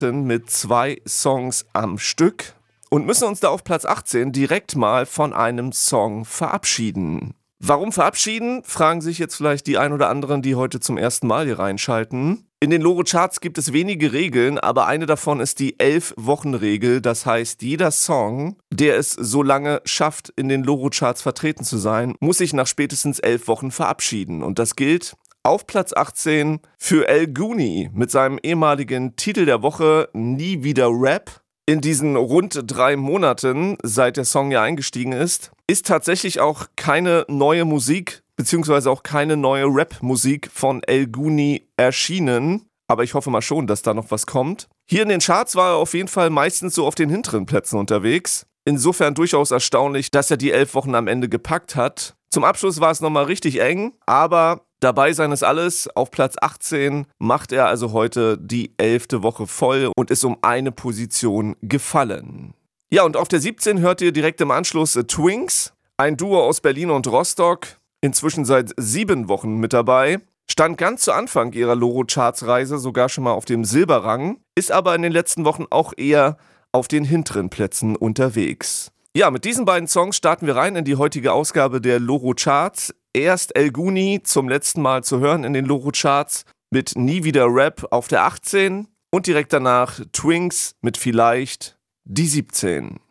mit 2 Songs am Stück und müssen uns da auf Platz 18 direkt mal von einem Song verabschieden. Warum verabschieden, fragen sich jetzt vielleicht die ein oder anderen, die heute zum ersten Mal hier reinschalten. In den Loro-Charts gibt es wenige Regeln, aber eine davon ist die 11-Wochen-Regel. Das heißt, jeder Song, der es so lange schafft, in den Loro-Charts vertreten zu sein, muss sich nach spätestens 11 Wochen verabschieden. Und das gilt auf Platz 18 für El Gooni mit seinem ehemaligen Titel der Woche Nie wieder Rap. In diesen rund 3 Monaten, seit der Song ja eingestiegen ist tatsächlich auch keine neue Musik, beziehungsweise auch keine neue Rap-Musik von El Gooni erschienen. Aber ich hoffe mal schon, dass da noch was kommt. Hier in den Charts war er auf jeden Fall meistens so auf den hinteren Plätzen unterwegs. Insofern durchaus erstaunlich, dass er die 11 Wochen am Ende gepackt hat. Zum Abschluss war es nochmal richtig eng, aber dabei sein ist alles. Auf Platz 18 macht er also heute die 11. Woche voll und ist um eine Position gefallen. Ja, und auf der 17 hört ihr direkt im Anschluss Twinks, ein Duo aus Berlin und Rostock, inzwischen seit 7 Wochen mit dabei. Stand ganz zu Anfang ihrer Loro-Charts-Reise sogar schon mal auf dem Silberrang, ist aber in den letzten Wochen auch eher auf den hinteren Plätzen unterwegs. Ja, mit diesen beiden Songs starten wir rein in die heutige Ausgabe der Loro-Charts. Erst El Gooni zum letzten Mal zu hören in den Loro-Charts mit Nie wieder Rap auf der 18 und direkt danach Twinks mit Vielleicht die 17.